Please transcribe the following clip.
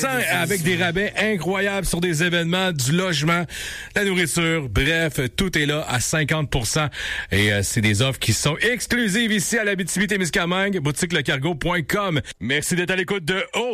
Avec des rabais incroyables sur des événements, du logement, la nourriture, bref, tout est là à 50%. Et c'est des offres qui sont exclusives ici à l'Abitibi-Témiscamingue, boutiquelecargo.com. Merci d'être à l'écoute de